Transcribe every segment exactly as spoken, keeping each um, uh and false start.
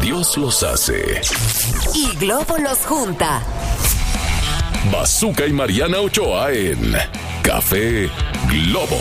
Dios los hace. Y Globo los junta. Bazooka y Mariana Ochoa en Café Globo.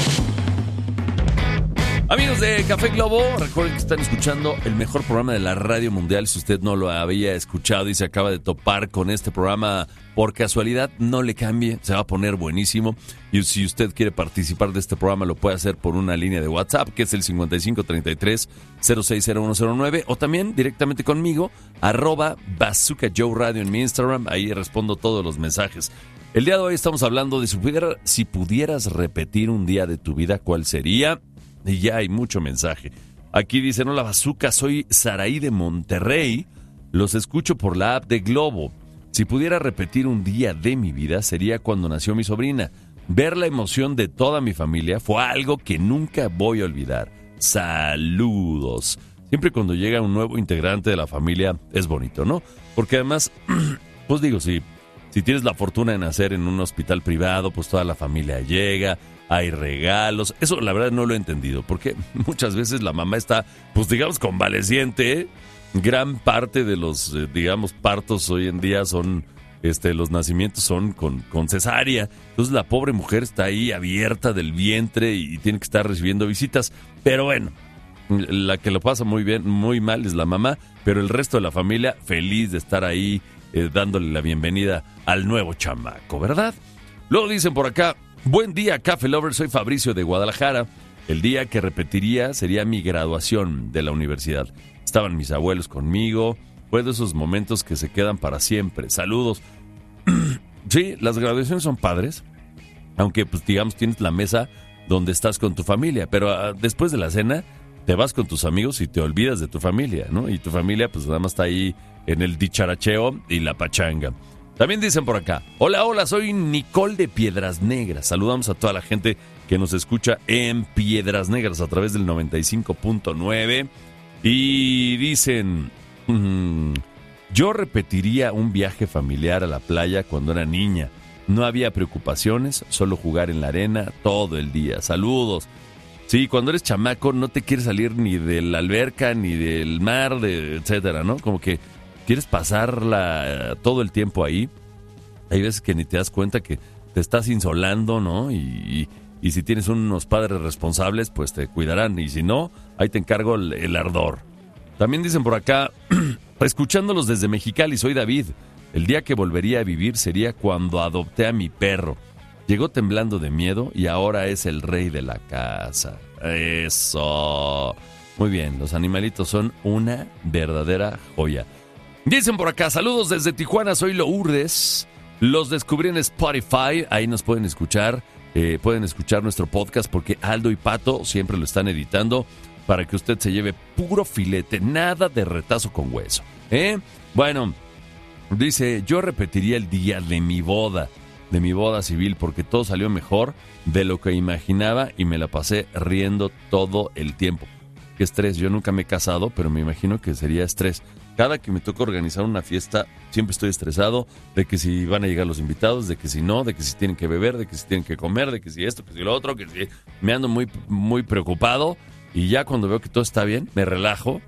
Amigos de Café Globo, recuerden que están escuchando el mejor programa de la radio mundial. Si usted no lo había escuchado y se acaba de topar con este programa por casualidad, no le cambie, se va a poner buenísimo. Y si usted quiere participar de este programa, lo puede hacer por una línea de WhatsApp, que es el cincuenta y cinco treinta y tres cero seis cero uno cero nueve, o también directamente conmigo, arroba Bazooka Joe Radio en mi Instagram. Ahí respondo todos los mensajes. El día de hoy estamos hablando de si, pudiera, si pudieras repetir un día de tu vida, ¿cuál sería? Y ya hay mucho mensaje. Aquí dicen: hola Bazooka, soy Saraí de Monterrey. Los escucho por la app de Globo. Si pudiera repetir un día de mi vida, sería cuando nació mi sobrina. Ver la emoción de toda mi familia fue algo que nunca voy a olvidar. Saludos. Siempre cuando llega un nuevo integrante de la familia es bonito, ¿no? Porque además, pues digo, si, si tienes la fortuna de nacer en un hospital privado, pues toda la familia llega, hay regalos. Eso la verdad no lo he entendido, porque muchas veces la mamá está, pues digamos, convaleciente, ¿eh? Gran parte de los, eh, digamos, partos hoy en día son, este, los nacimientos son con, con cesárea. Entonces la pobre mujer está ahí abierta del vientre y tiene que estar recibiendo visitas. Pero bueno, la que lo pasa muy bien, muy mal es la mamá, pero el resto de la familia feliz de estar ahí eh, dándole la bienvenida al nuevo chamaco, ¿verdad? Luego dicen por acá: buen día, Café Lover, soy Fabricio de Guadalajara. El día que repetiría sería mi graduación de la universidad. Estaban mis abuelos conmigo. Fue de esos momentos que se quedan para siempre. Saludos. Sí, las graduaciones son padres, aunque pues digamos tienes la mesa donde estás con tu familia, pero uh, después de la cena te vas con tus amigos y te olvidas de tu familia, ¿no? Y tu familia pues nada más está ahí en el dicharacheo y la pachanga. También dicen por acá: hola, hola, soy Nicole de Piedras Negras. Saludamos a toda la gente que nos escucha en Piedras Negras a través del noventa y cinco punto nueve. Y dicen: mmm, yo repetiría un viaje familiar a la playa cuando era niña. No había preocupaciones, solo jugar en la arena todo el día. Saludos. Sí, cuando eres chamaco no te quieres salir ni de la alberca, ni del mar, de, etcétera, ¿no? Como que quieres pasarla todo el tiempo ahí. Hay veces que ni te das cuenta que te estás insolando, ¿no? Y, y, y si tienes unos padres responsables, pues te cuidarán. Y si no, ahí te encargo el, el ardor. También dicen por acá: escuchándolos desde Mexicali, soy David. El día que volvería a vivir sería cuando adopté a mi perro. Llegó temblando de miedo y ahora es el rey de la casa. Eso. Muy bien, los animalitos son una verdadera joya. Dicen por acá: saludos desde Tijuana, soy Lourdes. Los descubrí en Spotify, ahí nos pueden escuchar. Eh, pueden escuchar nuestro podcast porque Aldo y Pato siempre lo están editando para que usted se lleve puro filete, nada de retazo con hueso, ¿eh? Bueno, dice: yo repetiría el día de mi boda, de mi boda civil, porque todo salió mejor de lo que imaginaba y me la pasé riendo todo el tiempo. Qué estrés, yo nunca me he casado, pero me imagino que sería estrés. Cada que me toca organizar una fiesta, siempre estoy estresado de que si van a llegar los invitados, de que si no, de que si tienen que beber, de que si tienen que comer, de que si esto, que si lo otro, que si... Me ando muy, muy preocupado y ya cuando veo que todo está bien, me relajo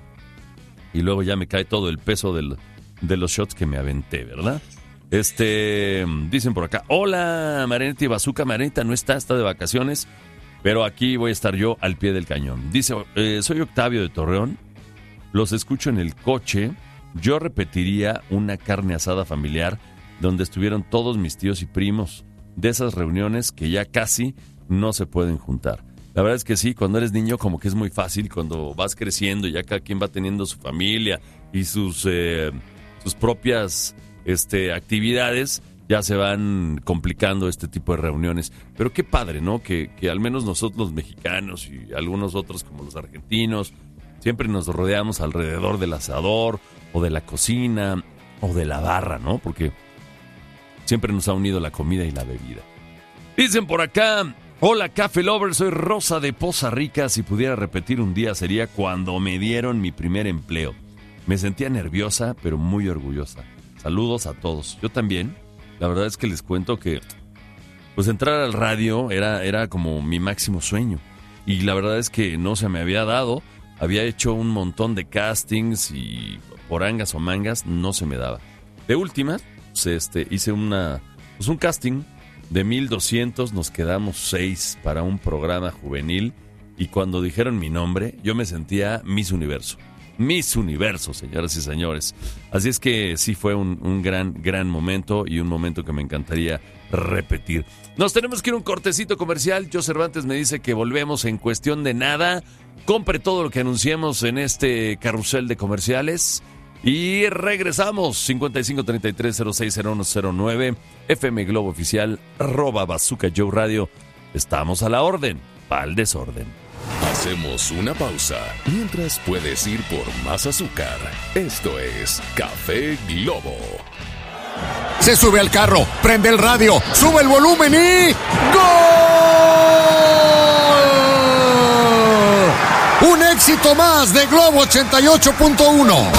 y luego ya me cae todo el peso del, de los shots que me aventé, ¿verdad? Este, dicen por acá: hola, Marianita y Bazooka. Marianita no está, está de vacaciones, pero aquí voy a estar yo al pie del cañón. Dice: eh, soy Octavio de Torreón. Los escucho en el coche. Yo repetiría una carne asada familiar donde estuvieron todos mis tíos y primos. De esas reuniones que ya casi no se pueden juntar. La verdad es que sí, cuando eres niño como que es muy fácil. Cuando vas creciendo y ya cada quien va teniendo su familia y sus, eh, sus propias este, actividades, ya se van complicando este tipo de reuniones. Pero qué padre, ¿no? Que, que al menos nosotros los mexicanos y algunos otros como los argentinos siempre nos rodeamos alrededor del asador o de la cocina o de la barra, ¿no? Porque siempre nos ha unido la comida y la bebida. Dicen por acá: hola, Café Lover, soy Rosa de Poza Rica. Si pudiera repetir un día sería cuando me dieron mi primer empleo. Me sentía nerviosa, pero muy orgullosa. Saludos a todos. Yo también. La verdad es que les cuento que pues entrar al radio era, era como mi máximo sueño. Y la verdad es que no se me había dado había hecho un montón de castings y por angas o mangas no se me daba. De última, pues, este, hice una, pues un casting de mil doscientos, nos quedamos seis para un programa juvenil y cuando dijeron mi nombre, yo me sentía Miss Universo. Miss Universo, señoras y señores. Así es que sí fue un, un gran, gran momento y un momento que me encantaría repetir. Nos tenemos que ir a un cortecito comercial. Yo Cervantes me dice que volvemos en cuestión de nada. Compre todo lo que anunciamos en este carrusel de comerciales y regresamos. cincuenta y cinco treinta y tres cero seis cero uno cero nueve F M Globo Oficial, arroba Bazooka Joe Radio. Estamos a la orden, pa'l desorden. Hacemos una pausa mientras puedes ir por más azúcar. Esto es Café Globo. Se sube al carro, prende el radio, sube el volumen y ¡gol! Un éxito más de Globo ochenta y ocho punto uno.